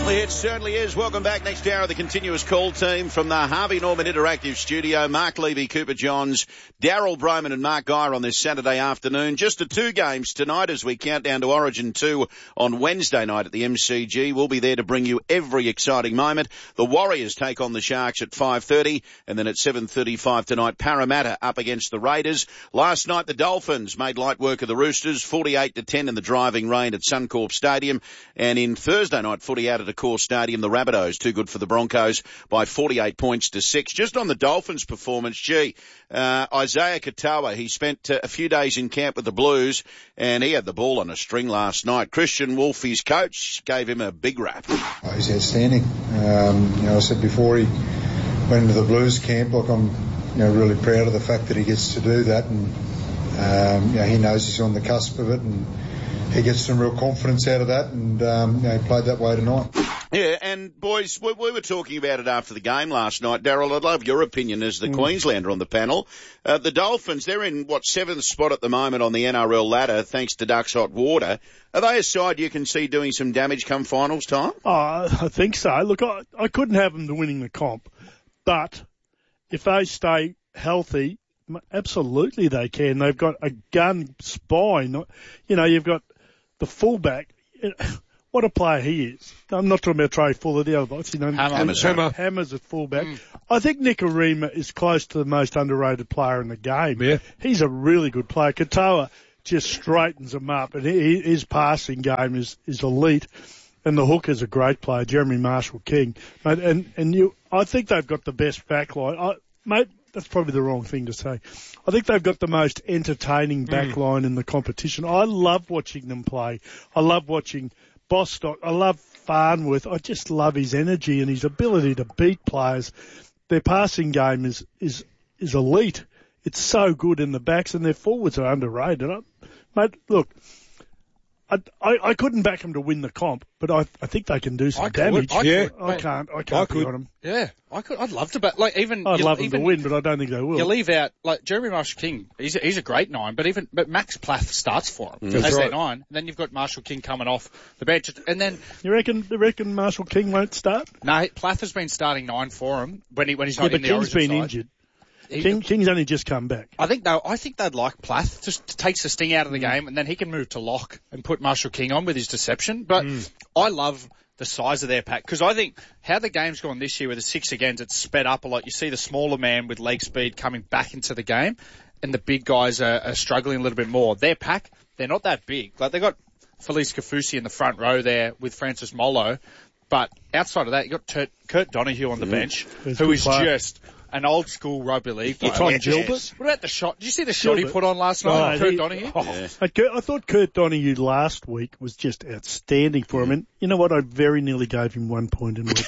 It certainly is. Welcome back. Next hour of the continuous call team from the Harvey Norman Interactive Studio. Mark Levy, Cooper Johns, Daryl Broman and Mark Geyer on this Saturday afternoon. Just the two games tonight as we count down to Origin 2 on Wednesday night at the MCG. We'll be there to bring you every exciting moment. The Warriors take on the Sharks at 5:30 and then at 7:35 tonight, Parramatta up against the Raiders. Last night, the Dolphins made light work of the Roosters, 48-10 in the driving rain at Suncorp Stadium. And in Thursday night footy out at a Stadium, the Rabbitohs too good for the Broncos by 48 points to 6. Just on the Dolphins' performance, Isaiah Katoa, he spent a few days in camp with the Blues and he had the ball on a string last night. Christian Wolf, his coach, gave him a big rap. Oh, he's outstanding. I said before he went into the Blues camp, I'm really proud of the fact that he gets to do that, and he knows he's on the cusp of it, and he gets some real confidence out of that, and he played that way tonight. Yeah, and boys, we were talking about it after the game last night. Daryl, I'd love your opinion as the Queenslander on the panel. The Dolphins, they're in, 7th spot at the moment on the NRL ladder, thanks to Ducks Hot Water. Are they a side you can see doing some damage come finals time? I think so. Look, I couldn't have them winning the comp, but if they stay healthy, absolutely they can. They've got a gun spine. You've got the fullback. What a player he is. I'm not talking about Trey Fuller, the other box. Hammers at fullback. I think Nikorima is close to the most underrated player in the game. Yeah. He's a really good player. Katoa just straightens him up, and his passing game is elite. And the hooker's a great player, Jeremy Marshall-King. I think they've got the best backline. Mate, that's probably the wrong thing to say. I think they've got the most entertaining backline in the competition. I love watching them play. I love watching Bostock. I love Farnworth. I just love his energy and his ability to beat players. Their passing game is elite. It's so good in the backs, and their forwards are underrated. Mate, look, I couldn't back them to win the comp, but I think they can do some damage. I can't be on them. Yeah, I could. I'd love to, but I'd love them to win, but I don't think they will. You leave out Jeremy Marshall-King. He's a great 9, but Max Plath starts for him as their 9. And then you've got Marshall-King coming off the bench, and then you reckon Marshall-King won't start? No, Plath has been starting 9 for him when he's not in the Origin side. King's been injured. King's only just come back. I think they'd like Plath just to take the sting out of the game, and then he can move to lock and put Marshall-King on with his deception. But I love the size of their pack, because I think how the game's gone this year with the 6 against, it's sped up a lot. You see the smaller man with leg speed coming back into the game, and the big guys are struggling a little bit more. Their pack, they're not that big. They got Felice Kafusi in the front row there with Francis Molo, but outside of that, you got Kurt Donahue on the bench, who is just an old school rugby league player. Tom Gilbert. What about the shot? Did you see the shot he put on last night? Kurt Donahue? I thought Kurt Donahue last week was just outstanding for him. And you know what? I very nearly gave him 1 point in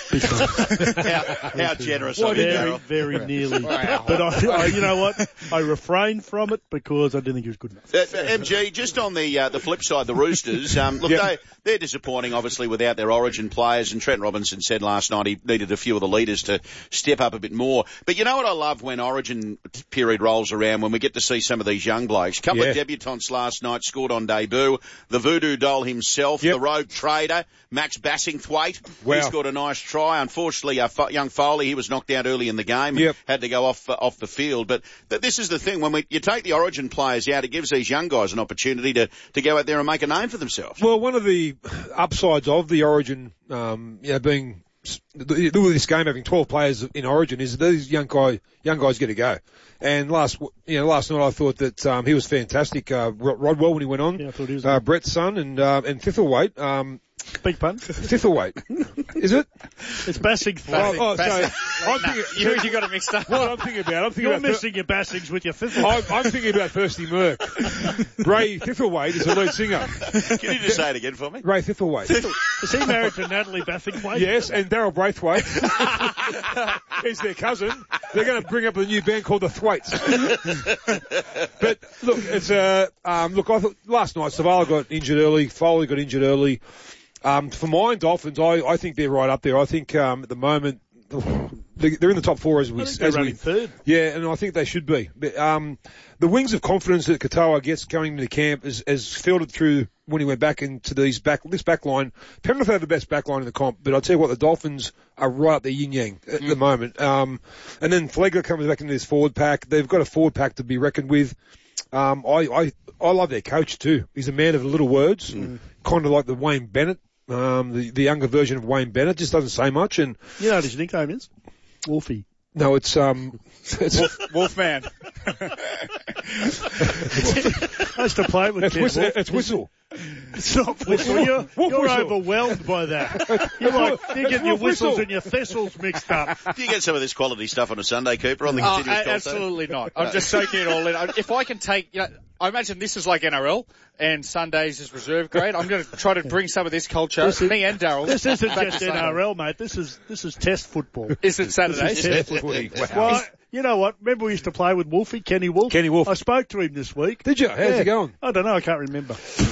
the How generous of you, Daryl. Very nearly. Wow. But I you know what? I refrained from it because I didn't think he was good enough. MG, just on the flip side, the Roosters, they're disappointing, obviously, without their Origin players. And Trent Robinson said last night he needed a few of the leaders to step up a bit more. But you know what I love when Origin period rolls around, when we get to see some of these young blokes? A couple of debutants last night scored on debut. The voodoo doll himself, the rogue trader, Max Bassingthwaite. Wow. He scored a nice try. Unfortunately, young Foley, he was knocked out early in the game and had to go off the field. But this is the thing. When you take the Origin players out, it gives these young guys an opportunity to go out there and make a name for themselves. Well, one of the upsides of the Origin, being this game having 12 players in Origin is these young guys get to go. And last night I thought that he was fantastic. Rodwell when he went on, I thought he was Brett's son, and Thistlewaite. Big pun. Thistlewaite. Is it? It's Bassingthwaite. You got it mixed up. What I'm thinking about, You're missing your Bassings with your Thistlewaite. I'm thinking about Thirsty Merc. Ray Thistlewaite is the lead singer. Can you just say it again for me? Ray Thistlewaite. Is he married to Natalie Bassingthwaite? Yes, and Daryl Braithwaite is their cousin. They're going to bring up a new band called the Thwaites. But look, it's I thought last night Savala got injured early, Foley got injured early. For mine, Dolphins, I think they're right up there. I think at the moment they're in the top 4 they're running third. Yeah, and I think they should be. But, the wings of confidence that Katoa gets going into camp has filtered through when he went back into this back line. Penrith have the best back line in the comp, but I'll tell you what, the Dolphins are right up there yin-yang at the moment. And then Flegler comes back into this forward pack. They've got a forward pack to be reckoned with. I love their coach too. He's a man of little words, kind of like the Wayne Bennett, the younger version of Wayne Bennett. Just doesn't say much. And you know what his nickname is? Wolfie. No, it's Wolfman. I used to play with Ken Wolf. It's Whistle. It's not Whistle. You're overwhelmed by that. You're getting your whistles and your thistles mixed up. Do you get some of this quality stuff on a Sunday, Cooper, on the continuous call? Absolutely not. I'm just soaking it all in. If I can take, I imagine this is like NRL and Sundays is reserve grade. I'm going to try to bring some of this culture. Me and Daryl. This isn't just NRL, mate. This is Test football. Is it Saturdays? Test football. Well, you know what? Remember we used to play with Wolfie, Kenny Wolf? Kenny Wolf. I spoke to him this week. Did you? How's he going? I don't know. I can't remember.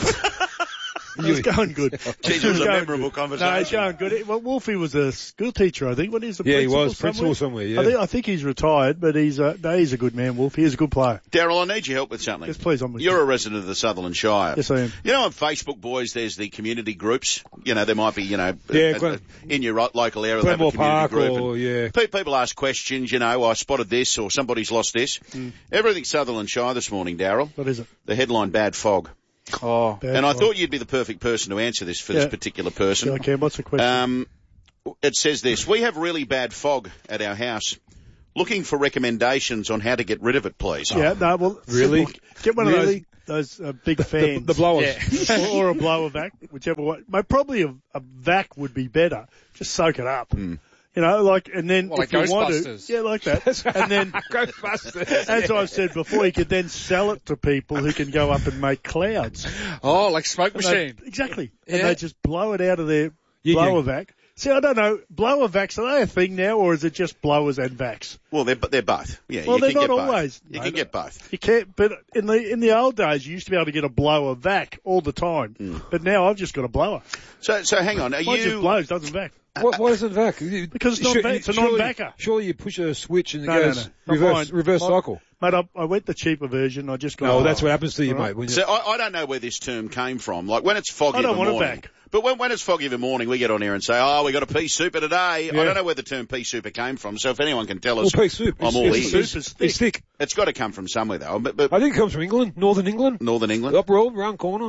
He's going good. Jeez, it was a memorable conversation. No, he's going good. Well, Wolfie was a school teacher, I think. When he's the he principal was principal somewhere. Yeah, I think he's retired, but he's a good man, Wolfie. He's a good player. Daryl, I need your help with something. Yes, please. I'm with You're a resident of the Sutherland Shire. Yes, I am. You know, on Facebook, boys, there's the community groups. You know, there might be, Glen, in your local area, Glenmore have a Park community group. People ask questions. I spotted this or somebody's lost this. Everything Sutherland Shire this morning, Daryl. What is it? The headline: bad fog. Oh, I thought you'd be the perfect person to answer this for this particular person. Okay, what's the question? It says this: we have really bad fog at our house. Looking for recommendations on how to get rid of it, please. Yeah, no, well, really? Get one of those big fans. The blowers. Yeah. or a blower vac, whichever one. Probably a vac would be better. Just soak it up. And then if you want to, like that. And then Ghostbusters. As I've said before, you could then sell it to people who can go up and make clouds. Oh, like smoke machine. Exactly. Yeah. And they just blow it out of their blower vac. See, I don't know, blower vacs, are they a thing now, or is it just blowers and vacs? Well, they're both. Yeah, well, they're not always. You can get both. You can't, but in the old days, you used to be able to get a blower vac all the time. But now I've just got a blower. So hang on, Mine just blows, doesn't vac. Why doesn't vac? Because it's a non-vacker. Surely you push a switch and it goes reverse cycle. Mate, I went the cheaper version. I just got. No, that's what happens to you, mate. So I don't know where this term came from. Like when it's foggy in the morning. I don't want a vac. But when it's foggy in the morning, we get on here and say, we got a pea super today. Yeah. I don't know where the term pea super came from, so if anyone can tell us, pea soup. I'm all ears. It's thick. It's got to come from somewhere, though. But I think it comes from England, Northern England. Up road, round corner.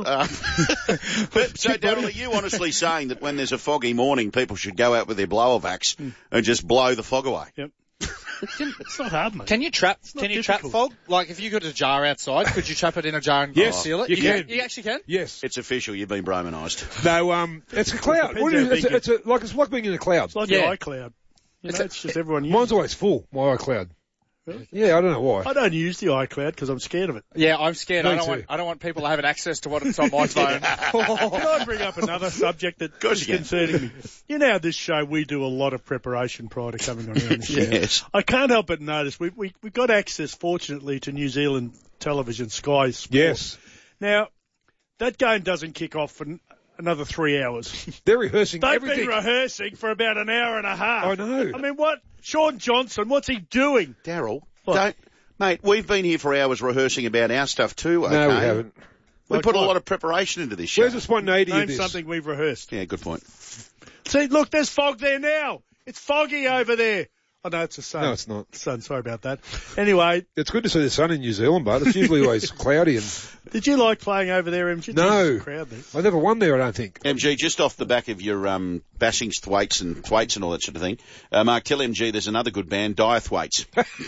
So, Daryl, are you honestly saying that when there's a foggy morning, people should go out with their blower vacs and just blow the fog away? Yep. It's not hard, mate. Can you trap fog? Like if you got a jar outside, could you trap it in a jar and seal it? You can. You actually can? Yes. It's official. You've been Bromanised. No, it's a cloud. It's like being in a cloud. It's like an iCloud. It's just everyone uses. Mine's always full, my iCloud. Really? Yeah, I don't know why. I don't use the iCloud because I'm scared of it. Yeah, I'm scared. I don't want people having access to what's on my phone. Can I bring up another subject that is concerning me? You know, this show, we do a lot of preparation prior to coming on here. Yes. I can't help but notice we got access, fortunately, to New Zealand television, Sky Sport. Yes. Now, that game doesn't kick off for another 3 hours. They're rehearsing everything. They've been rehearsing for about an hour and a half. I know. I mean, what? Sean Johnson, what's he doing? Daryl, mate, we've been here for hours rehearsing about our stuff too, okay? No, we haven't. We put a lot of preparation into this show. Where's the spontaneity Name of this? something we've rehearsed. Yeah, good point. See, look, there's fog there now. It's foggy over there. Oh, no, it's the sun. No, it's not. Sun, sorry about that. Anyway. It's good to see the sun in New Zealand, but it's usually always cloudy. Did you like playing over there, MG? No. Crowd there. I never won there, I don't think. MG, just off the back of your bashings, thwaites and all that sort of thing, Mark, tell MG there's another good band, Dire Thwaites.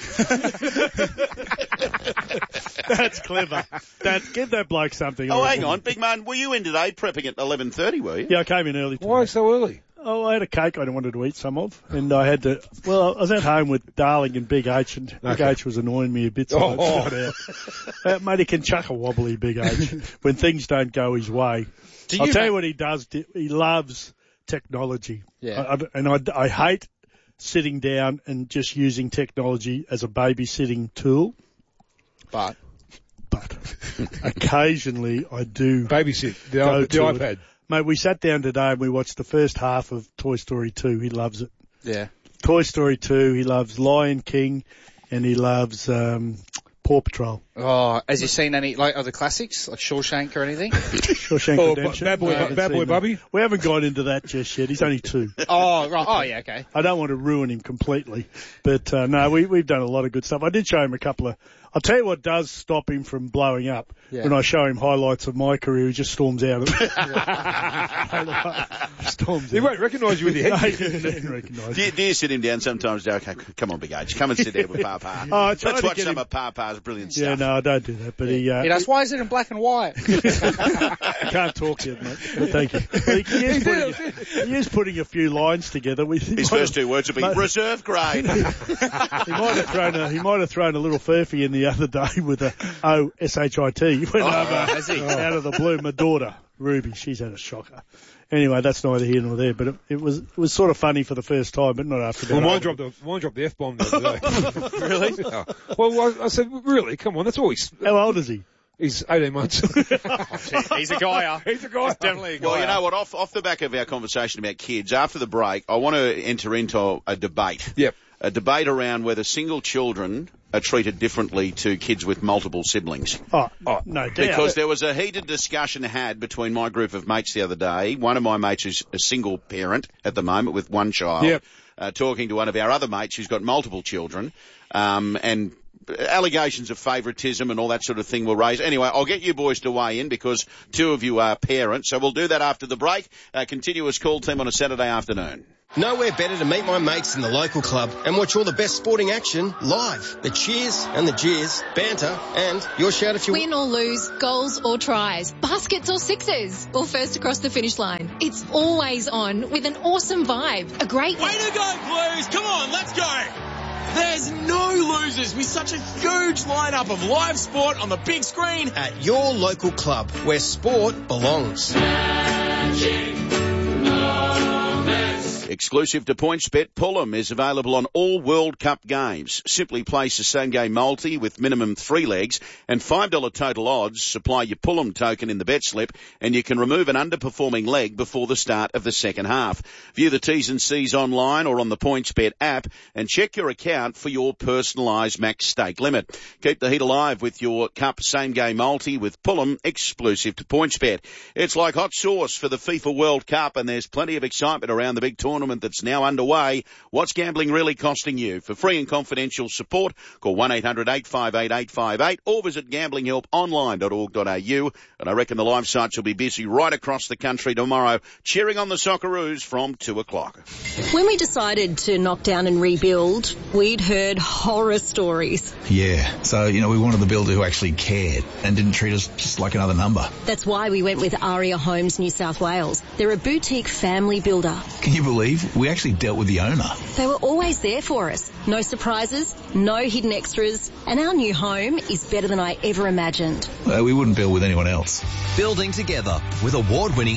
That's clever. Give that bloke something. Oh, hang on, big man, were you in today prepping at 11:30, were you? Yeah, I came in early today. Why so early? Oh, I had a cake I wanted to eat some of, and I had to. Well, I was at home with Darling and Big H, and Big H was annoying me a bit. So I got out. Mate, he can chuck a wobbly, Big H, when things don't go his way. I'll tell you what he does. He loves technology. Yeah. I hate sitting down and just using technology as a babysitting tool. But occasionally I do babysit the iPad. Mate, we sat down today and we watched the first half of Toy Story 2. He loves it. Yeah. Toy Story 2, he loves Lion King, and he loves Paw Paw Patrol. Oh, has he seen any, like, other classics, like Shawshank or anything? Shawshank Redemption. Bad Boy Bubby. We haven't got into that just yet. He's only 2. Oh, right. Oh, yeah, okay. I don't want to ruin him completely. But, no, we've done a lot of good stuff. I did show him a couple of... I'll tell you what does stop him from blowing up. Yeah. When I show him highlights of my career, he just storms out of it. He won't recognise you with your head. No, he doesn't recognise you. Do you sit him down sometimes? Okay, come on, Big H. Come and sit there with Papa. Let's watch some of Papa's brilliant stuff. Yeah, no, I don't do that. But he does. Why is it in black and white? Can't talk yet, mate. But thank you. But he is putting a few lines together. His first 2 words will be reserve grade. He might have thrown a little furphy in the other day with a O-S-H-I-T. He went over out of the blue. My daughter, Ruby, she's had a shocker. Anyway, that's neither here nor there, but it was sort of funny for the first time, but not after that. Well, mine dropped the F-bomb the other day. Really? Yeah. Well, I said, really? Come on, that's always... How old is he? He's 18 months. He's a guy. He's definitely a guy. Well, you know what? Off the back of our conversation about kids, after the break, I want to enter into a debate. Yep. A debate around whether single children are treated differently to kids with multiple siblings. Oh, no doubt. Because there was a heated discussion had between my group of mates the other day. One of my mates is a single parent at the moment with 1 child. Yep. Talking to one of our other mates who's got multiple children. And allegations of favouritism and all that sort of thing were raised. Anyway, I'll get you boys to weigh in because 2 of you are parents. So we'll do that after the break. Continuous call team on a Saturday afternoon. Nowhere better to meet my mates in the local club and watch all the best sporting action live. The cheers and the jeers, banter, and your shout if you win or lose, goals or tries, baskets or sixes, or first across the finish line. It's always on with an awesome vibe. A great way to go, Blues! Come on, let's go! There's no losers with such a huge lineup of live sport on the big screen at your local club where sport belongs. Exclusive to PointsBet, Pullum is available on all World Cup games. Simply place a same-game multi with minimum 3 legs and $5 total odds. Supply your Pullum token in the bet slip and you can remove an underperforming leg before the start of the second half. View the T's and C's online or on the PointsBet app and check your account for your personalised max stake limit. Keep the heat alive with your Cup same-game multi with Pullum, exclusive to PointsBet. It's like hot sauce for the FIFA World Cup and there's plenty of excitement around the big tournament that's now underway. What's gambling really costing you? For free and confidential support, call 1-800-858-858 or visit gamblinghelponline.org.au. And I reckon the live sites will be busy right across the country tomorrow, cheering on the Socceroos from 2 o'clock. When we decided to knock down and rebuild, we'd heard horror stories. Yeah, so, we wanted the builder who actually cared and didn't treat us just like another number. That's why we went with Aria Homes New South Wales. They're a boutique family builder. Can you believe we actually dealt with the owner? They were always there for us. No surprises, no hidden extras, and our new home is better than I ever imagined. We wouldn't build with anyone else. Building together with award-winning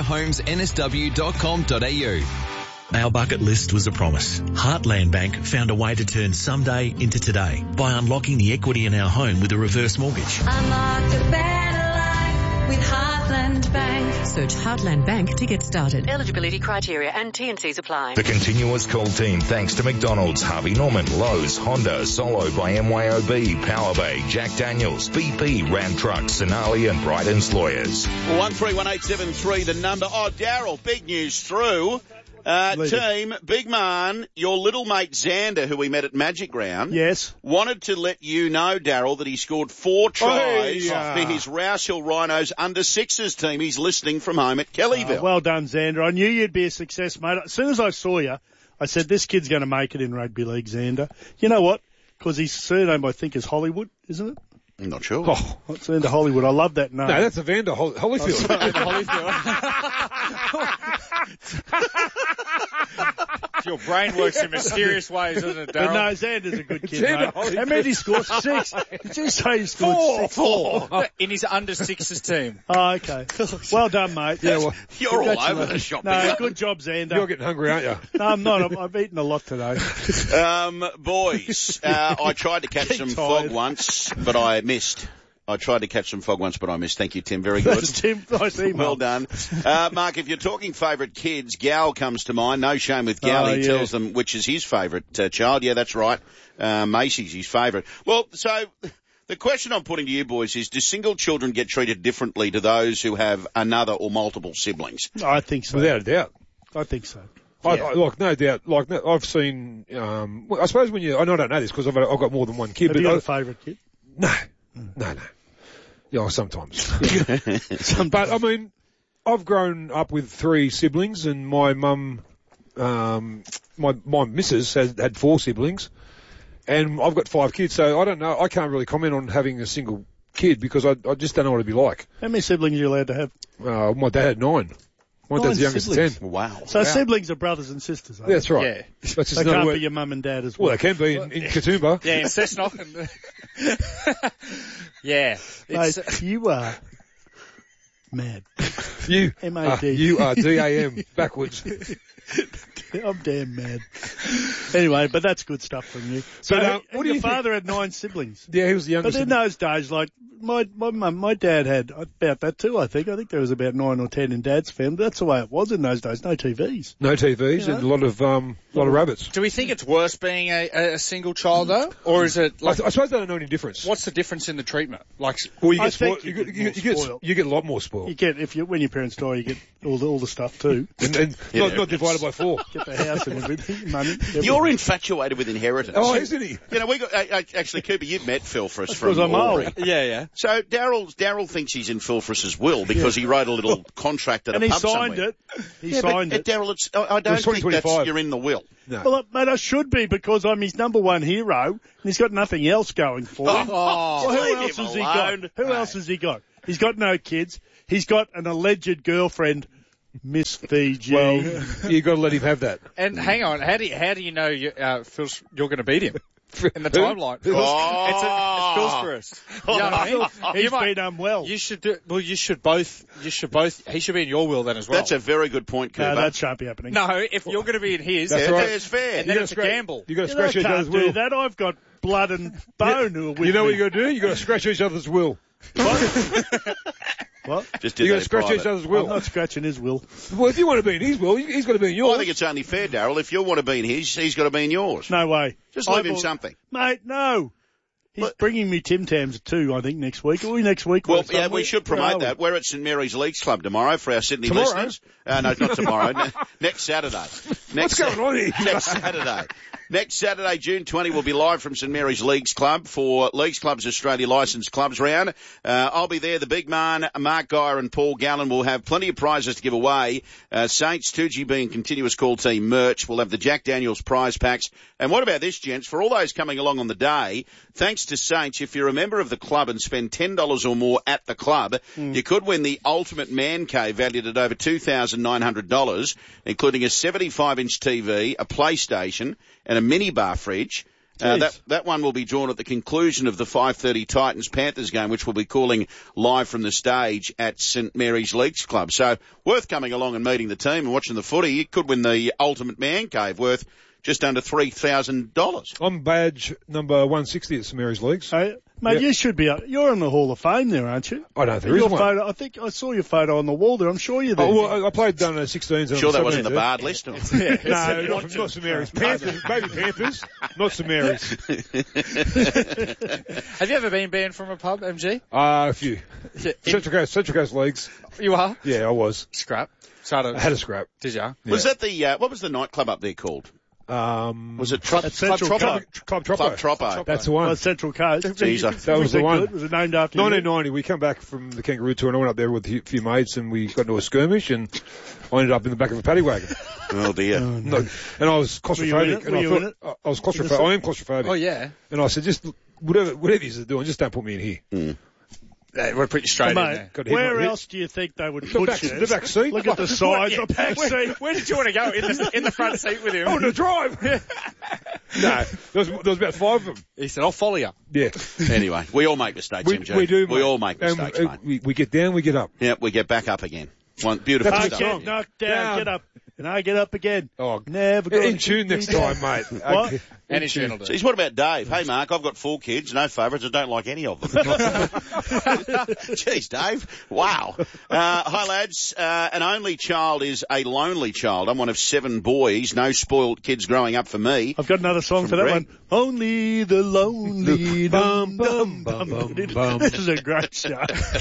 ariahomesnsw.com.au. Our bucket list was a promise. Heartland Bank found a way to turn someday into today by unlocking the equity in our home with a reverse mortgage. Unlock a better life with Heartland Bank. Search Heartland Bank to get started. Eligibility criteria and T&Cs apply. The continuous call team thanks to McDonald's, Harvey Norman, Lowe's, Honda, Solo by MYOB, Power Bay, Jack Daniels, BP, Ram Trucks, Sonali and Bryden's Lawyers. 131873, the number. Oh, Daryl, big news through. Team, Big Man, your little mate Xander, who we met at Magic Round, yes, wanted to let you know, Daryl, that he scored 4 tries for his Rouse Hill Rhinos under-6s team. He's listening from home at Kellyville. Well done, Xander. I knew you'd be a success, mate. As soon as I saw you, I said, this kid's going to make it in rugby league, Xander. You know what? Because his surname, I think, is Hollywood, isn't it? I'm not sure. Oh, it's Xander Hollywood. I love that name. No, that's Evander Holyfield. Your brain works in mysterious ways, doesn't it, Darryl? But no, Xander's a good kid, mate. How many he scored? 6. Did you say he scored 4? In his under-6s team. Oh, okay. Well done, mate. Yeah, well, you're all over the shop. No, good job, Xander. You're getting hungry, aren't you? No, I'm not. I've eaten a lot today. Boys, I tried to catch some fog once, but I missed. Thank you, Tim. Very good. Tim, nice email. Well done. Mark, if you're talking favourite kids, Gal comes to mind. No shame with Gal. He tells them which is his favourite child. Yeah, that's right. Macy's his favourite. Well, so The question I'm putting to you boys is, do single children get treated differently to those who have another or multiple siblings? I think so. Without a doubt. I think so. No doubt. I've seen, I suppose when I don't know this because I've got more than one kid. Have you got a favourite kid? No. Yeah, sometimes. But I mean, I've grown up with 3 siblings, and my mum, my missus had 4 siblings, and I've got 5 kids. So I don't know. I can't really comment on having a single kid because I just don't know what it'd be like. How many siblings are you allowed to have? My dad had 9. My dad's the youngest of 10. Wow. So siblings are brothers and sisters, Yeah, that's right. Yeah. That's They can't be your mum and dad as well. Well, they can be in Katoomba. Yeah, in Cessnock. Yeah. Mate, you are mad. M-A-D. You are D-A-M, backwards. I'm damn mad. Anyway, but that's good stuff from you. So, what do your you father had 9 siblings. Yeah, he was the youngest. But in those days, like, my dad had about that too, I think. I think there was about 9 or 10 in Dad's family. That's the way it was in those days. No TVs. No TVs and a lot of rabbits. Do we think it's worse being a single child though? Or is it like... I suppose they don't know any difference. What's the difference in the treatment? Like, well, you get spoiled. You get a lot more spoiled. You get, when your parents die, you get all the stuff too. and not divided by 4. Get the house and everything, money. Everything. You're infatuated with inheritance. Oh, isn't he? You know, we got, actually, Cooper, you've met Phil Friss from because I'm Albury. old. Yeah. So Daryl thinks he's in Phil Friss's will because he wrote a little contract at a pub somewhere. And he signed it. He signed it. Daryl, I don't think you're in the will. No. Well, mate, I should be because I'm his number one hero and he's got nothing else going for him. Oh, well, who else has he got? Who else has he got? He's got no kids. He's got an alleged girlfriend, Miss Fiji. Well, you got to let him have that. And hang on, how do you know you're going to beat him? In the timeline. It's Phil's first. You know what I mean? He's been unwell. You should both, he should be in your will then as well. That's a very good point, Cooper. No, that shan't be happening. No, if you're going to be in his, that's right. It's fair. And then it's a gamble. You got to scratch each other's will. Do that. I've got blood and bone who are with You know me. what you got to do? You got to scratch each other's will. What? Just you got to scratch each other's will. I'm not scratching his will. Well, if you want to be in his will, he's got to be in yours. Well, I think it's only fair, Daryl. If you want to be in his, he's got to be in yours. No way. Just leave him something. Mate, no. He's bringing me Tim Tams too, I think, next week. Are we next week? Well, yeah, we should promote that. We're at St Mary's Leagues Club tomorrow for our Sydney listeners. No, not tomorrow. Next Saturday. What's going on here? Next Saturday. Next Saturday, June 20, we'll be live from St Mary's Leagues Club for Leagues Clubs Australia Licensed Clubs round. I'll be there. The big man, Mark Geyer and Paul Gallen will have plenty of prizes to give away. Saints, 2GB and Continuous Call Team merch. We'll have the Jack Daniels prize packs. And what about this, gents? For all those coming along on the day, thanks to Saints, if you're a member of the club and spend $10 or more at the club, you could win the Ultimate Man Cave valued at over $2,900, including a 75-inch TV, a PlayStation, and a minibar fridge. That one will be drawn at the conclusion of the 5:30 Titans-Panthers game, which we'll be calling live from the stage at St Mary's Leagues Club. So worth coming along and meeting the team and watching the footy. You could win the Ultimate Man Cave worth just under $3,000. I'm badge number 160 at St Mary's Leagues. Hey, mate, you should be. You're in the Hall of Fame there, aren't you? I don't think there is one. Photo, I think I saw your photo on the wall there. I'm sure you're there. Oh, well, I played 16s. And sure that wasn't the barred list? No, not St Mary's. Panthers, maybe Panthers, not St Mary's. Have you ever been banned from a pub, MG? A few. Central Coast Leagues. You are? Yeah, I was. Scrap. I had a scrap. Did you? Yeah. Was that what was the nightclub up there called? Was it Club Troppo? That's the one. Oh, Central Coast. That was the one. Was it named after 1990, we come back from the Kangaroo Tour and I went up there with a few mates and we got into a skirmish and I ended up in the back of a paddy wagon. Oh dear. No. And I was claustrophobic. I was claustrophobic. I am claustrophobic. Oh yeah. And I said, just whatever you're doing, just don't put me in here. Mm. We're pretty straight in there. Where else do you think they would put you? The back seat. Look at the size of the back seat. Where did you want to go? In the front seat with him? On the drive. No, there was about 5 of them. He said, I'll follow you. Yeah. Anyway, we all make mistakes, MJ. We do, mate. We all make mistakes, mate. We get down, we get up. Yeah, we get back up again. One beautiful That's stuff. Knock down, get up. And I get up again. Oh, never in tune next time, mate. What? And his Journal D. Geez, what about Dave? Hey, Mark, I've got 4 kids, no favourites. I don't like any of them. Jeez, Dave. Wow. Hi, lads. An only child is a lonely child. I'm one of 7 boys. No spoiled kids growing up for me. I've got another song for that one. Only the lonely. Bum, bum, bum, bum, bum. This is a great show.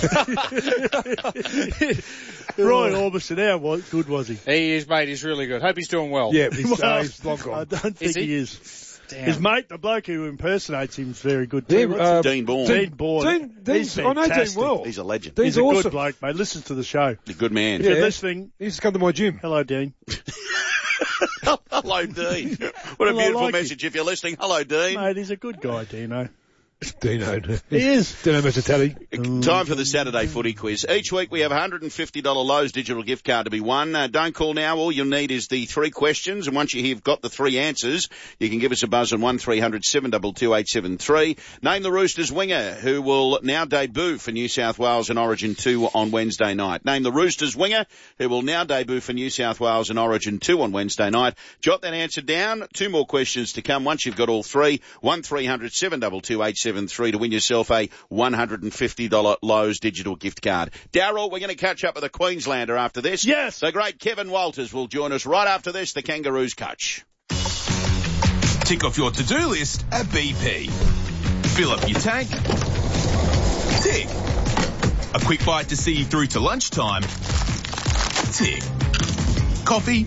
Roy Orbison, how good was he? He is, mate. He's really good. Hope he's doing well. Yeah, he's long gone. I don't think he is. Damn. His mate, the bloke who impersonates him, is very good too. Dean Bourne. Dean Bourne. He's I know Dean well. He's a legend. He's a awesome. good bloke, mate. Listens to the show. He's a good man. If you're listening, he's come to my gym. Hello, Dean. Hello, Dean. What a beautiful message. If you're listening, hello, Dean. Mate, he's a good guy, Dino. Dino. He is. Dino Mezzatelli. Time for the Saturday footy quiz. Each week we have a $150 Lowe's digital gift card to be won. Don't call now. All you'll need is the 3 questions, and once you've got the 3 answers, you can give us a buzz on 1300 722 873. Name the Roosters winger who will now debut for New South Wales in Origin 2 on Wednesday night. Name the Roosters winger who will now debut for New South Wales in Origin 2 on Wednesday night. Jot that answer down. 2 more questions to come. Once you've got all 3, 1300 722 873 to win yourself a $150 Lowe's digital gift card. Darryl, we're going to catch up with a Queenslander after this. Yes. The great Kevin Walters will join us right after this, the Kangaroos coach. Tick off your to-do list at BP. Fill up your tank. Tick. A quick bite to see you through to lunchtime. Tick. Coffee.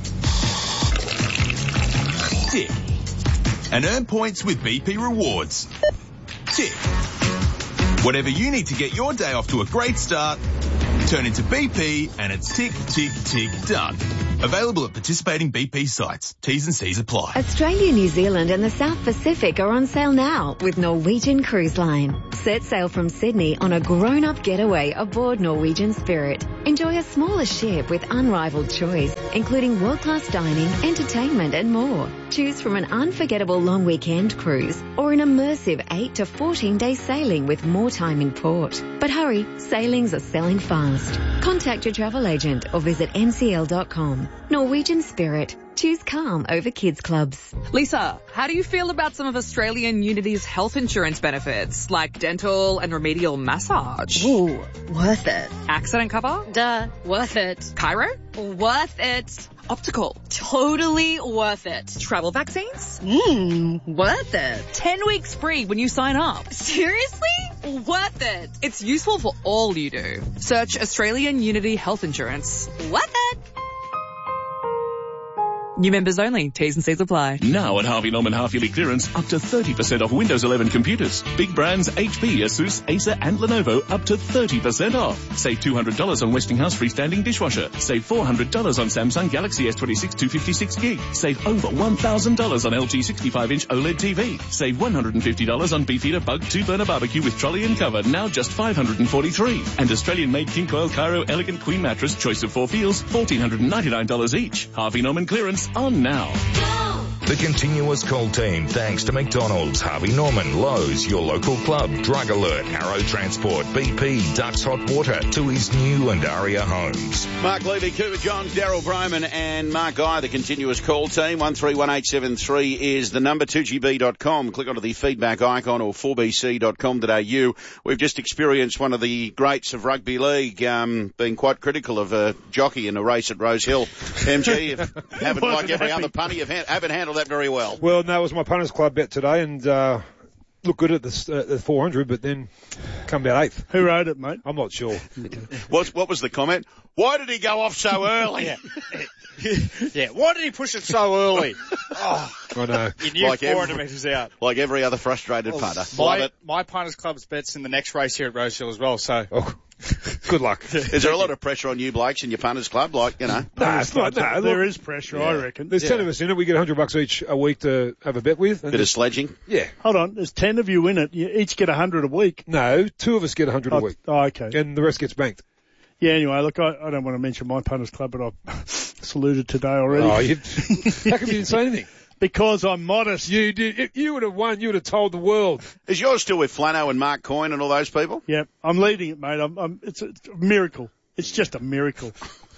Tick. And earn points with BP Rewards. Tick. Whatever you need to get your day off to a great start, turn into BP and it's tick, tick, tick, done. Available at participating BP sites. T's and C's apply. Australia, New Zealand and the South Pacific are on sale now with Norwegian Cruise Line. Set sail from Sydney on a grown-up getaway aboard Norwegian Spirit. Enjoy a smaller ship with unrivaled choice, including world-class dining, entertainment and more. Choose from an unforgettable long weekend cruise or an immersive 8 to 14-day sailing with more time in port. But hurry, sailings are selling fast. Contact your travel agent or visit ncl.com. Norwegian Spirit. Choose calm over kids clubs. Lisa, how do you feel about some of Australian Unity's health insurance benefits, like dental and remedial massage? Ooh, worth it. Accident cover? Duh, worth it. Chiro? Worth it. Optical? Totally worth it. Travel vaccines? Worth it. 10 weeks free when you sign up. Seriously? Worth it. It's useful for all you do. Search Australian Unity Health Insurance. Worth it. New members only. T's and C's apply. Now at Harvey Norman half-yearly clearance, up to 30% off Windows 11 computers. Big brands HP, Asus, Acer and Lenovo up to 30% off. Save $200 on Westinghouse freestanding dishwasher. Save $400 on Samsung Galaxy S26 256 gig. Save over $1,000 on LG 65-inch OLED TV. Save $150 on Beefeater Bug 2-burner barbecue with trolley and cover, now just $543. And Australian-made King Coil Cairo Elegant Queen Mattress, choice of 4 feels, $1,499 each. Harvey Norman clearance on now. The continuous call team thanks to McDonald's, Harvey Norman, Lowe's, your local club, Drug Alert, Arrow Transport, BP, Ducks Hot Water, Tui's New and Aria Homes. Mark Levy, Cooper Johns, Darryl Broman and Mark Guy, the continuous call team. 131873 is the number, 2gb.com. Click onto the feedback icon or 4bc.com.au. We've just experienced one of the greats of rugby league being quite critical of a jockey in a race at Rose Hill. MG, you haven't, like every other punter, you haven't handled that very well. Well, no, it was my punters club bet today, and looked good at the 400, but then come about 8th. Who wrote it, mate? I'm not sure. What was the comment? Why did he go off so early? Yeah, why did he push it so early? Oh, I know. You knew like 400 metres out. Like every other frustrated punter. My punters club's bet's in the next race here at Rose Hill as well, so... Oh. Good luck. Is there a lot of pressure on you blokes in your punters club? Like, you know. No, it's not. No, there is pressure, I reckon. There's 10 of us in it. We get $100 each a week to have a bet with. Bit of sledging? Yeah. Hold on. There's 10 of you in it. You each get 100 a week. No, 2 of us get 100 a week. Oh, okay. And the rest gets banked. Yeah, anyway, look, I don't want to mention my punters club, but I've saluted today already. Oh, how come you didn't say anything? Because I'm modest. You did. If you would have won, you would have told the world. Is yours still with Flano and Mark Coyne and all those people? Yep. I'm leading it, mate. It's a miracle. It's just a miracle.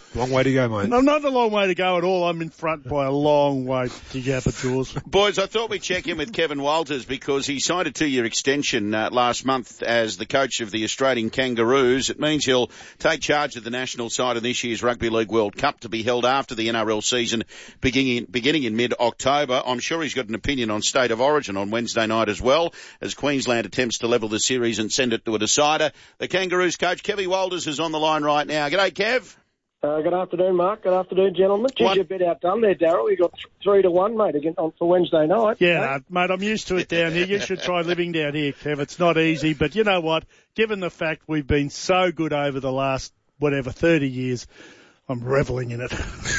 Long way to go, mate. No, not a long way to go at all. I'm in front by a long way to get at yours. Boys, I thought we'd check in with Kevin Walters because he signed a 2-year extension last month as the coach of the Australian Kangaroos. It means he'll take charge of the national side of this year's Rugby League World Cup to be held after the NRL season beginning in mid-October. I'm sure he's got an opinion on State of Origin on Wednesday night as well, as Queensland attempts to level the series and send it to a decider. The Kangaroos coach, Kevin Walters, is on the line right now. G'day, Kev. Good afternoon, Mark. Good afternoon, gentlemen. Geez, you're a bit outdone there, Daryl. You got 3-1, mate, again for Wednesday night. Yeah, mate, I'm used to it down here. You should try living down here, Kev. It's not easy, but you know what? Given the fact we've been so good over the last, 30 years, I'm reveling in it.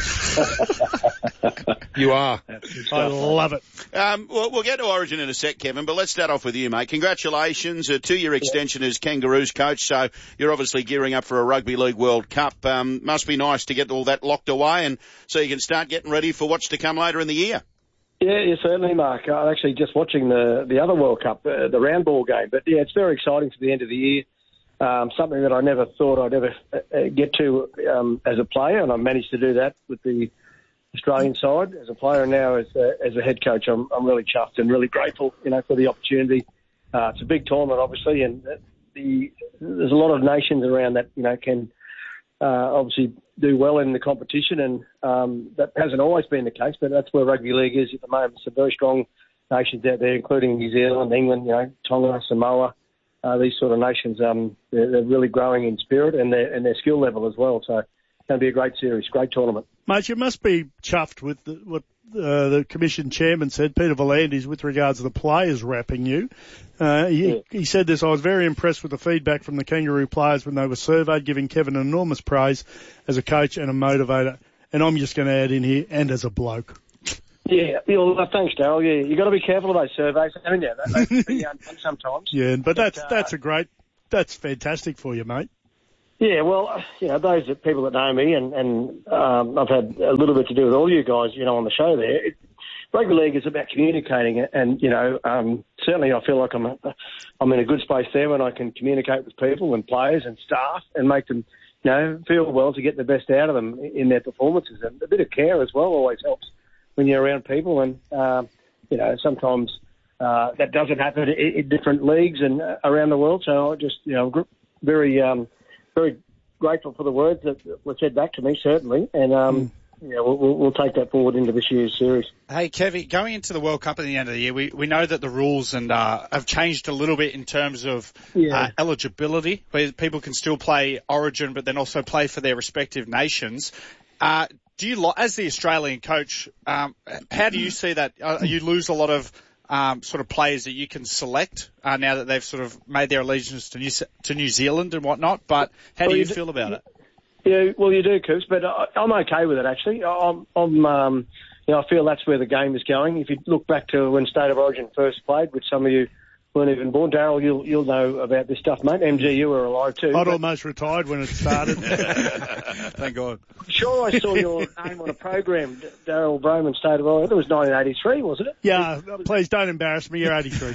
You are. I love it. We'll get to Origin in a sec, Kevin, but let's start off with you, mate. Congratulations. A 2-year extension as Kangaroos coach, so you're obviously gearing up for a Rugby League World Cup. Must be nice to get all that locked away and so you can start getting ready for what's to come later in the year. Yeah, certainly, Mark. I'm actually just watching the other World Cup, the roundball game. But, yeah, it's very exciting for the end of the year. Something that I never thought I'd ever get to as a player, and I managed to do that with the Australian side as a player, and now as a head coach, I'm really chuffed and really grateful, for the opportunity. It's a big tournament, obviously, and there's a lot of nations around that, can obviously do well in the competition, and that hasn't always been the case, but that's where rugby league is at the moment. Some very strong nations out there, including New Zealand, England, Tonga, Samoa. These sort of nations, they're really growing in spirit and their skill level as well. So it's going to be a great series, great tournament. Mate, you must be chuffed with what the Commission Chairman said, Peter V'landys, with regards to the players wrapping you. He said this, I was very impressed with the feedback from the Kangaroo players when they were surveyed, giving Kevin enormous praise as a coach and a motivator. And I'm just going to add in here, and as a bloke. Yeah, thanks, Darryl. Yeah, you got to be careful of those surveys, haven't you? They can be undone sometimes. Yeah, but that's fantastic for you, mate. Yeah, well, those people that know me, and I've had a little bit to do with all you guys, on the show there. Rugby league is about communicating, and certainly I feel like I'm in a good space there when I can communicate with people and players and staff and make them, feel well to get the best out of them in their performances. And a bit of care as well always helps when you're around people, and sometimes that doesn't happen in different leagues and around the world. So I just, very grateful for the words that were said back to me, certainly, and we'll take that forward into this year's series. Hey, Kevin, going into the World Cup at the end of the year, we know that the rules have changed a little bit in terms of eligibility, where people can still play Origin, but then also play for their respective nations. Do you, as the Australian coach, how do you see that? You lose a lot of sort of players that you can select now that they've sort of made their allegiance to New Zealand and whatnot. But how do you feel about it? Yeah, well, you do, Coops, but I'm okay with it actually. I feel that's where the game is going. If you look back to when State of Origin first played, which some of you weren't even born, Darryl, you'll know about this stuff, mate. MG, you were alive too. I'd almost retired when it started. Thank God. Sure, I saw your name on a program, Daryl Broman, State of Origin. It was 1983, wasn't it? Yeah, please don't embarrass me. You're 83.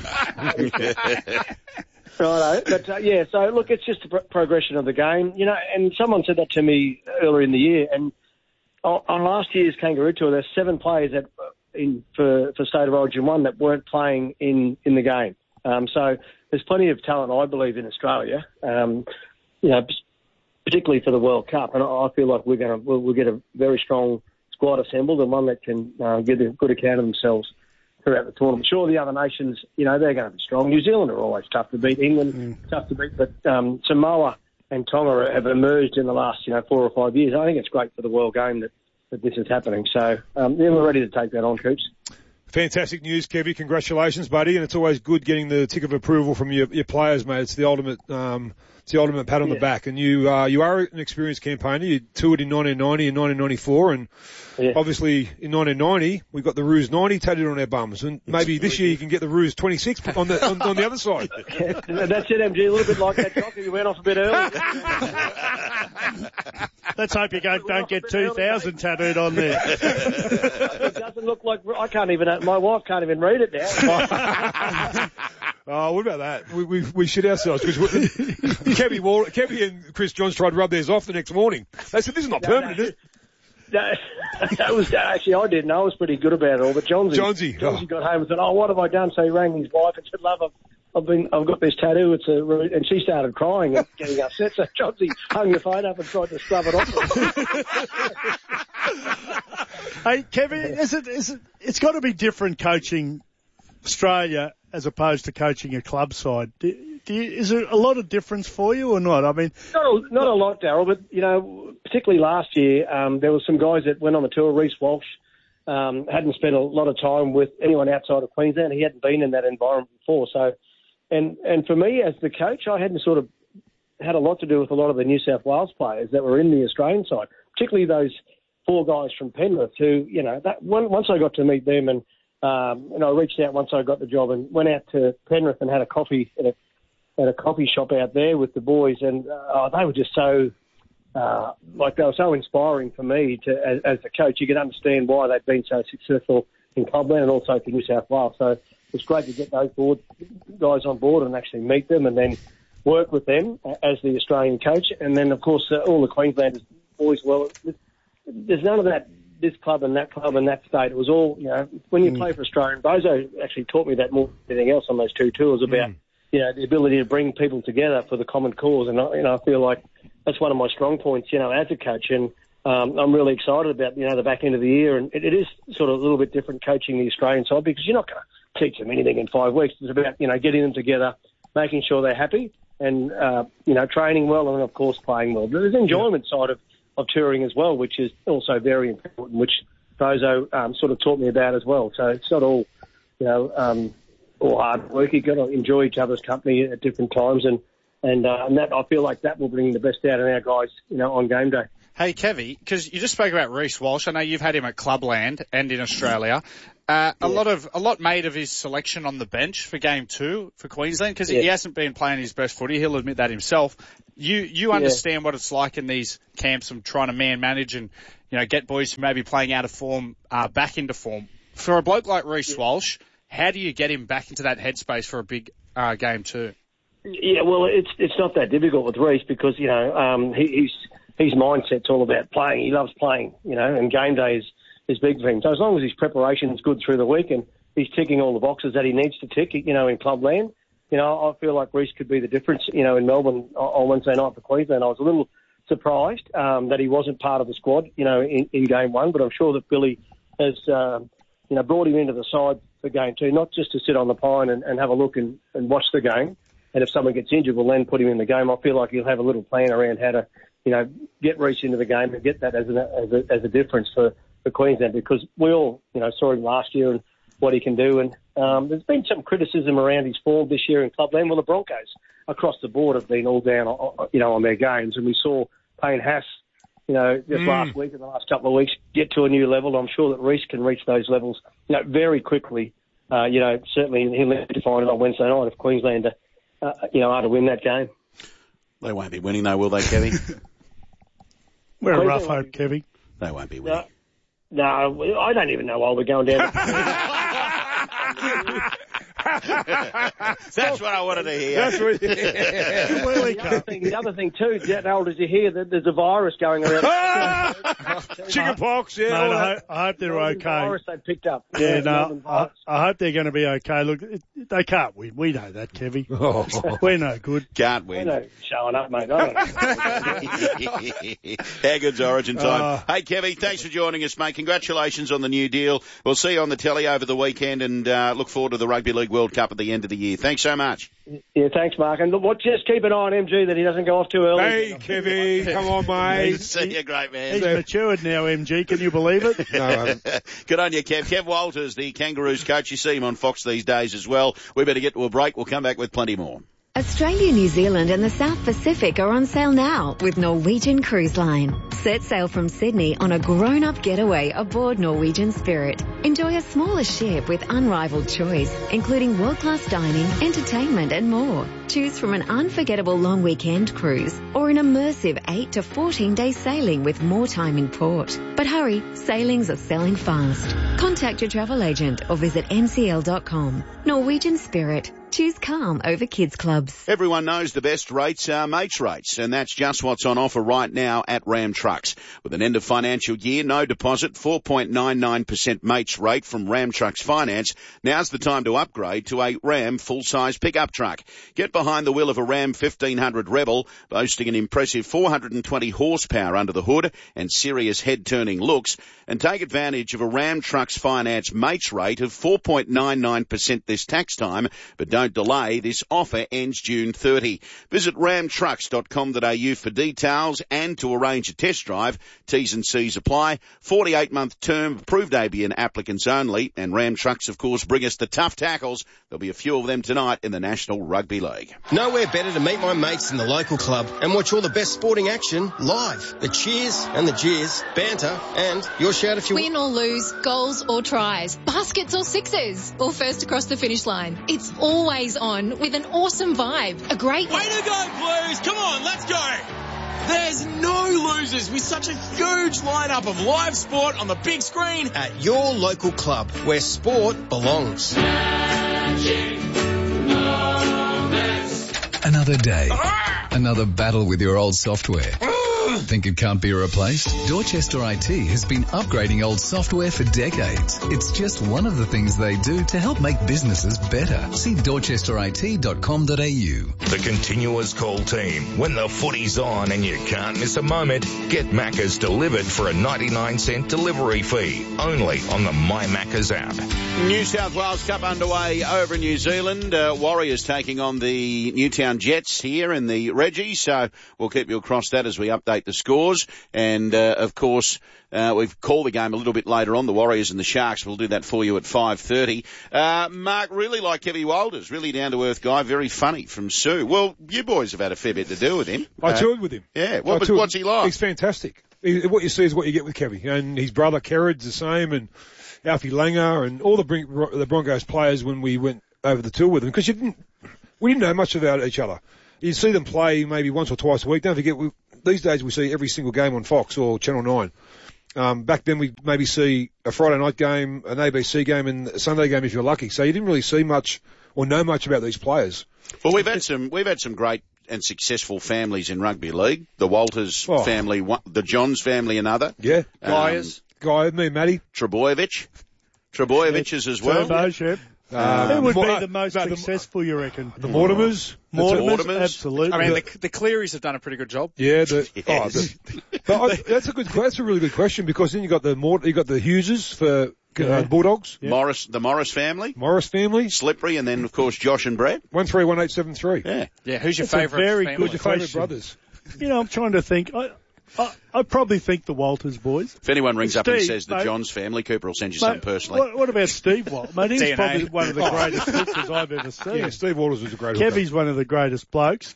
Righto. But, so look, it's just a progression of the game, and someone said that to me earlier in the year, and on last year's Kangaroo Tour, there's 7 players that for State of Origin 1 that weren't playing in the game. So there's plenty of talent, I believe, in Australia, particularly for the World Cup. And I feel like we'll get a very strong squad assembled and one that can give a good account of themselves throughout the tournament. Sure, the other nations, they're going to be strong. New Zealand are always tough to beat. England, tough to beat. But Samoa and Tonga have emerged in the last, 4 or 5 years. I think it's great for the world game that this is happening. So we're ready to take that on, Coops. Fantastic news, Kevy. Congratulations, buddy. And it's always good getting the tick of approval from your players, mate. It's the ultimate pat on the back. And you are an experienced campaigner. You toured in 1990 and 1994, and obviously in 1990 we got the Roos 90 tattooed on our bums, and maybe this year you can get the Roos 26 on the other side. That's it, MG. A little bit like that, Doc. You went off a bit early. Let's hope you don't get 2,000 tattooed on there. It doesn't look like I can't even. My wife can't even read it now. Oh, what about that? We shit ourselves because Kevy and Chris Johns tried to rub theirs off the next morning. They said, this is not permanent, is it? That was actually I didn't. I was pretty good about it all. But Johnsy got home and said, "Oh, what have I done?" So he rang his wife and said, "Love, I've got this tattoo. And she started crying and getting upset. So Johnsy hung the phone up and tried to scrub it off. Hey, Kevin, it's got to be different coaching Australia as opposed to coaching a club side. Is there a lot of difference for you or not? I mean, not a lot, Daryl, but particularly last year, there were some guys that went on the tour. Reece Walsh hadn't spent a lot of time with anyone outside of Queensland. He hadn't been in that environment before. So, and for me as the coach, I hadn't sort of had a lot to do with a lot of the New South Wales players that were in the Australian side, particularly those 4 guys from Penrith who, once I got to meet them and I reached out once I got the job and went out to Penrith and had a coffee at a coffee shop out there with the boys, and they were just so they were so inspiring for me as a coach. You can understand why they've been so successful in Clubland and also for New South Wales. So it's great to get those guys on board and actually meet them and then work with them as the Australian coach. And then, of course, all the Queenslanders boys. Well, there's none of that. This club and that state. It was all, when you play for Australia. Bozo actually taught me that more than anything else on those 2 tours about. The ability to bring people together for the common cause. And, I feel like that's one of my strong points, as a coach. And I'm really excited about, the back end of the year. And it is sort of a little bit different coaching the Australian side because you're not going to teach them anything in 5 weeks. It's about, getting them together, making sure they're happy and, training well and, of course, playing well. But there's an enjoyment side of touring as well, which is also very important, which Bozo sort of taught me about as well. So it's not all, or hard work. You've got to enjoy each other's company at different times, and that I feel like that will bring the best out of our guys, on game day. Hey, Kevy, because you just spoke about Reece Walsh. I know you've had him at Clubland and in Australia. A lot made of his selection on the bench for Game 2 for Queensland because he hasn't been playing his best footy. He'll admit that himself. You understand what it's like in these camps of trying to manage and get boys who may be playing out of form back into form. For a bloke like Reece Walsh, how do you get him back into that headspace for a big Game 2? Yeah, well, it's not that difficult with Reece because his mindset's all about playing. He loves playing, and game day is big for him. So as long as his preparation is good through the week and he's ticking all the boxes that he needs to tick, in Clubland, I feel like Reece could be the difference, in Melbourne on Wednesday night for Queensland. I was a little surprised that he wasn't part of the squad, in Game 1, but I'm sure that Billy has, brought him into the side for Game 2, not just to sit on the pine and have a look and watch the game. And if someone gets injured, we'll then put him in the game. I feel like he'll have a little plan around how to, get Reece into the game and get that as a difference for Queensland because we all, saw him last year and what he can do. And there's been some criticism around his form this year in Clubland. Well, the Broncos across the board have been all down, on their games. And we saw Payne Haas, just last week and the last couple of weeks get to a new level. I'm sure that Reece can reach those levels, very quickly. Certainly he'll need to find it on Wednesday night if Queensland are to win that game. They won't be winning though, will they, Kevy? We're a rough hope, Kevy. They won't be winning. No, I don't even know why we're going down. That's what I wanted to hear. That's what, the other thing too, Darryl, did you hear that there's a virus going around? Chicken pox, yeah. Mate, I hope they're okay. Virus they picked up. Yeah, no, I hope they're going to be okay. Look, they can't win. We know that, Kevy. Oh. We're no good. Can't win. They're showing up, mate. How good's Origin time? Hey, Kevy, thanks for joining us, mate. Congratulations on the new deal. We'll see you on the telly over the weekend and look forward to the Rugby League World Cup at the end of the year. Thanks so much. Yeah, thanks, Mark. And look, just keep an eye on MG that he doesn't go off too early. Hey, Kevy, come on, mate. See you, great man. He's matured now, MG. Can you believe it? No. Good on you, Kev. Kev Walters, the Kangaroos coach. You see him on Fox these days as well. We better get to a break. We'll come back with plenty more. Australia, New Zealand and the South Pacific are on sale now with Norwegian Cruise Line. Set sail from Sydney on a grown-up getaway aboard Norwegian Spirit. Enjoy a smaller ship with unrivaled choice, including world-class dining, entertainment and more. Choose from an unforgettable long weekend cruise or an immersive 8 to 14-day sailing with more time in port. But hurry, sailings are selling fast. Contact your travel agent or visit ncl.com. Norwegian Spirit. Choose calm over kids clubs. Everyone knows the best rates are mates rates, and that's just what's on offer right now at Ram Trucks. With an end of financial year, no deposit, 4.99% mates rate from Ram Trucks Finance, now's the time to upgrade to a Ram full-size pickup truck. Get behind the wheel of a Ram 1500 Rebel, boasting an impressive 420 horsepower under the hood and serious head-turning looks, and take advantage of a Ram Trucks Finance mates rate of 4.99% this tax time, but don't delay. This offer ends June 30. Visit ramtrucks.com.au for details and to arrange a test drive. T's and C's apply. 48-month term, approved ABN applicants only. And Ram Trucks, of course, bring us the tough tackles. There'll be a few of them tonight in the National Rugby League. Nowhere better to meet my mates in the local club and watch all the best sporting action live. The cheers and the jeers, banter, and your shout if you win or lose, goals or tries, baskets or sixes, or first across the finish line. It's always on with an awesome vibe. A great way to go, Blues! Come on, let's go! There's no losers with such a huge lineup of live sport on the big screen at your local club where sport belongs. Another day. Another battle with your old software. Think it can't be replaced? Dorchester IT has been upgrading old software for decades. It's just one of the things they do to help make businesses better. See dorchesterit.com.au. The continuous call team. When the footy's on and you can't miss a moment, get Macca's delivered for a 99-cent delivery fee. Only on the My Macca's app. New South Wales Cup underway over in New Zealand. Warriors taking on the Newtown Jets here in the Reggie. So we'll keep you across that as we update the scores. And, of course, we've called the game a little bit later on, the Warriors and the Sharks. We'll do that for you at 5:30. Mark, really like Kevy Walters, really down-to-earth guy, very funny from Sue. Well, you boys have had a fair bit to do with him. I toured with him. Yeah. What's he like? He's fantastic. What you see is what you get with Kevy. And his brother Kerrod's the same, and Alfie Langer and all the Broncos players when we went over the tour with them, because we didn't know much about each other. You see them play maybe once or twice a week. Don't forget, these days we see every single game on Fox or Channel 9. Back then we maybe see a Friday night game, an ABC game, and a Sunday game if you're lucky. So you didn't really see much or know much about these players. Well, we've had some great and successful families in rugby league. The Walters family, the Johns family, another. Yeah. Guy, me, Matty. Trebojevich's as well. Who would be the most successful, you reckon? The Mortimers. Absolutely. I mean, the Clearys have done a pretty good job. Yeah, that's a really good question, because then you got the Hugheses for Bulldogs. Yeah. The Morris family. Slippery, and then of course Josh and Brad. 131873. Yeah. Who's your favourite? Who's your favourite brothers? You know, I'm trying to think. I probably think the Walters boys. If anyone rings up and says the Johns family, Cooper will send you something personally. What about Steve Walters? Mate, he's probably one of the greatest pitchers I've ever seen. Yeah, Steve Walters was a great Kevy's one of the greatest blokes.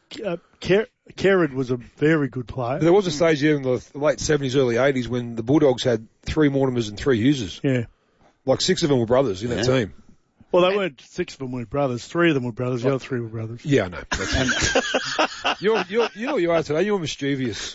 Kerrod was a very good player. There was a stage there in the late 70s, early 80s when the Bulldogs had 3 Mortimers and 3 Hugheses. Yeah. Like 6 of them were brothers in that team. Well, they weren't. 6 of them were brothers. 3 of them were brothers. The other 3 were brothers. Yeah, I know. You know what you are today? You're mischievous.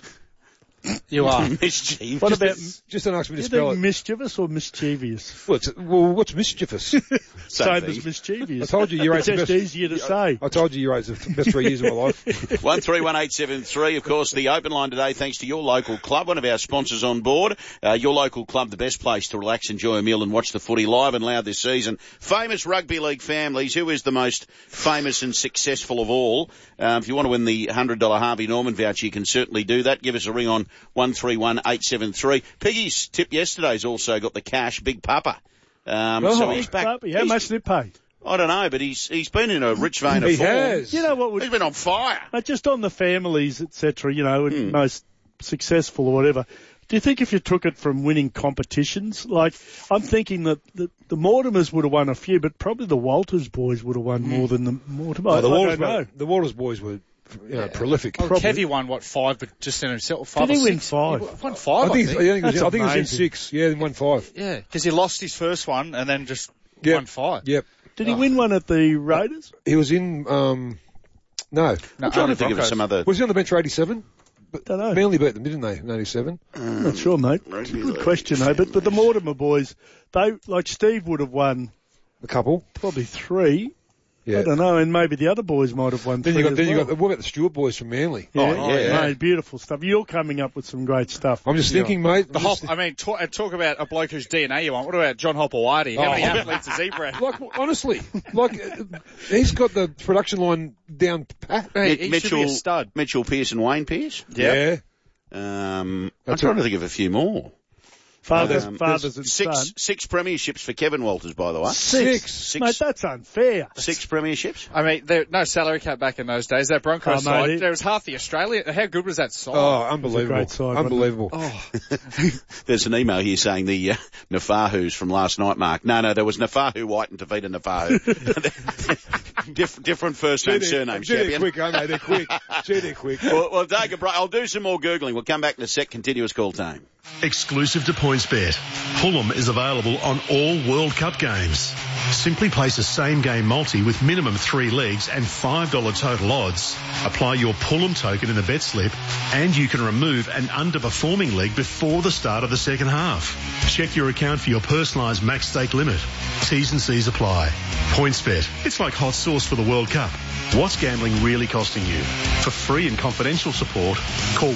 You are. Mischievous. What about... Just don't ask me to spell it. Mischievous or mischievous? What's mischievous? Same as mischievous. I told you it's just easier to say. I told you your rate's the best 3 years of my life. 131873. Of course, the open line today, thanks to your local club, one of our sponsors on board. Your local club, the best place to relax, enjoy a meal and watch the footy live and loud this season. Famous rugby league families. Who is the most famous and successful of all? If you want to win the $100 Harvey Norman voucher, you can certainly do that. Give us a ring on 131873. Piggy's tip yesterday's also got the cash. Big Papa. So he's back. How much did it pay? I don't know, but he's been in a rich vein of form. Has. You know what? He's been on fire. Just on the families, etc. You know, most successful or whatever. Do you think if you took it from winning competitions, like I'm thinking that the Mortimers would have won a few, but probably the Walters boys would have won more than the Mortimers. The Walters boys were prolific. Well, Kevy won 5, but just in himself. 5 Did he or 6? win 5? He won 5. I think he was in 6. Yeah, he won 5. Yeah, because he lost his first one and then just won 5. Yep. Did he win one at the Raiders? He was in. No. I'm trying to think of some other. Was he on the bench for 87? Don't know. Manly beat them, didn't they, in 87? Not sure, mate. It's a good question, though. But the Mortimer boys, like Steve would have won a couple, probably 3. Yeah. I don't know, and maybe the other boys might have won. Then you got what about the Stewart boys from Manly? Yeah, mate, beautiful stuff. You're coming up with some great stuff. I'm just thinking, mate. Talk about a bloke whose DNA you want. What about John Hopewadi? How many athletes has he bred? Like, honestly, he's got the production line down pat. He should be a stud. Mitchell Pearce and Wayne Pearce. Yeah. I'm trying to think of a few more. Fathers and sons. Six premierships for Kevin Walters, by the way. Six. Mate, that's unfair. 6 premierships? I mean, no salary cap back in those days. That Broncos side, there was half the Australia. How good was that side? Oh, unbelievable. Great side, unbelievable. There's an email here saying the Nafahus from last night, Mark. No, there was Nafahu White and Tavita Nafahu. Different first name, surname, champion. They're quick, aren't they? They're quick. They're quick. Well, Doug, I'll do some more Googling. We'll come back in a sec. Continuous call time. Exclusive to PointsBet. Pullum is available on all World Cup games. Simply place a same-game multi with minimum 3 legs and $5 total odds. Apply your Pullum token in the bet slip and you can remove an underperforming leg before the start of the second half. Check your account for your personalised max stake limit. T's and C's apply. PointsBet. It's like hot sauce for the World Cup. What's gambling really costing you? For free and confidential support, call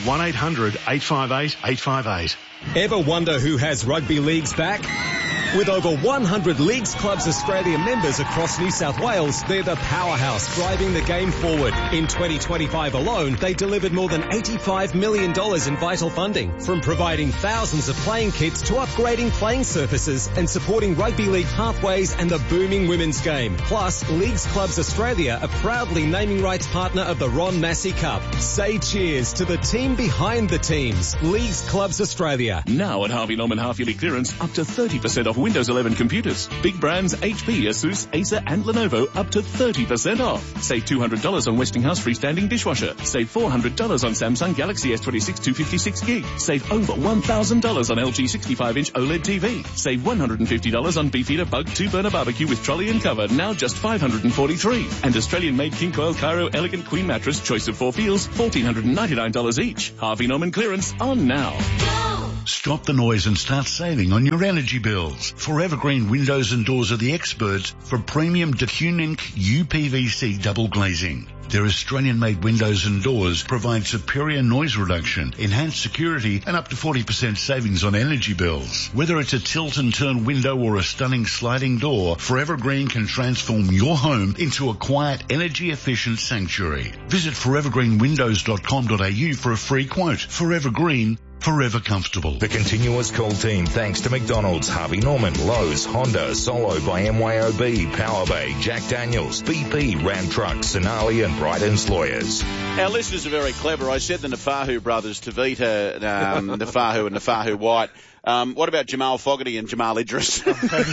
1-800-858-858. Ever wonder who has rugby leagues back? With over 100 Leagues Clubs Australia members across New South Wales, they're the powerhouse driving the game forward. In 2025 alone, they delivered more than $85 million in vital funding, from providing thousands of playing kits to upgrading playing surfaces and supporting rugby league pathways and the booming women's game. Plus, Leagues Clubs Australia are proudly naming rights partner of the Ron Massey Cup. Say cheers to the team behind the teams. Leagues Clubs Australia. Now at Harvey Norman half-yearly clearance, up to 30% off Windows 11 computers. Big brands HP, Asus, Acer and Lenovo up to 30% off. Save $200 on Westinghouse freestanding dishwasher. Save $400 on Samsung Galaxy S26 256 gig. Save over $1,000 on LG 65-inch OLED TV. Save $150 on Beefeater Bug 2-burner barbecue with trolley and cover, now just $543. And Australian-made King Coil Cairo Elegant Queen Mattress, choice of 4 feels, $1,499 each. Harvey Norman clearance on now. Stop the noise and start saving on your energy bills. Forever Green Windows and Doors are the experts for premium DeCunink UPVC double glazing. Their Australian-made windows and doors provide superior noise reduction, enhanced security, and up to 40% savings on energy bills. Whether it's a tilt and turn window or a stunning sliding door, Forever Green can transform your home into a quiet, energy-efficient sanctuary. Visit forevergreenwindows.com.au for a free quote. Forever Green, forever comfortable. The continuous call team thanks to McDonald's, Harvey Norman, Lowe's, Honda, Solo by MYOB, Power Bay, Jack Daniels, BP, Ram Trucks, Sonali and Bryden's Lawyers. Our listeners are very clever. I said the Nafahu brothers, Tavita Nafahu and Nafahu White. What about Jamal Fogarty and Jamal Idris?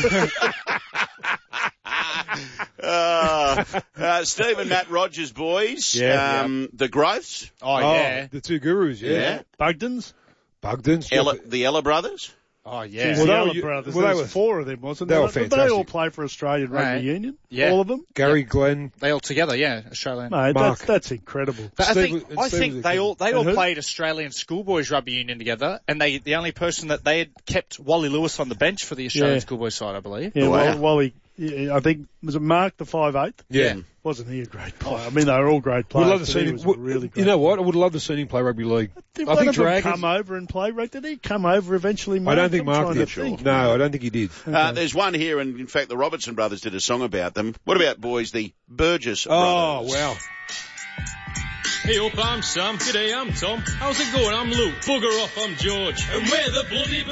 Steve and Matt Rogers, boys. The Growths. Oh, yeah. The two gurus, yeah. Bugdens. The Ella brothers. Oh, yeah. The Ella brothers. There was 4 of them, wasn't there? They were fantastic. Did they all play for Australian Rugby Union? Yeah. All of them? Gary, Glenn. They all together, yeah. Australian. Mate, that's incredible. But I think they all played Australian Schoolboys Rugby Union together, and the only person that they had kept Wally Lewis on the bench for the Australian Schoolboys side, I believe. Yeah, Wally. Yeah, I think, was it Mark the 5'8"? Yeah. Wasn't he a great player? I mean, they were all great players. We'd love to see him. Really great. You know what? I would love to see him play rugby league. Did one of them come over and play rugby? Did he come over eventually, Mark? I don't think Mark did. No, I don't think he did. There's one here, and in fact, the Robertson brothers did a song about them. What about, boys, the Burgess brothers? Oh, wow. Hey up, I'm Sam. G'day, I'm Tom. How's it going? I'm Luke. Bugger off, I'm George. And we're the bloody